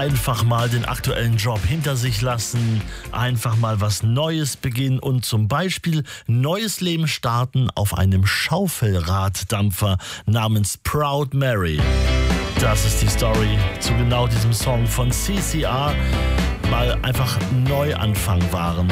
einfach mal den aktuellen Job hinter sich lassen, einfach mal was Neues beginnen und zum Beispiel neues Leben starten auf einem Schaufelraddampfer namens Proud Mary. Das ist die Story zu genau diesem Song von CCR, mal einfach Neuanfang waren.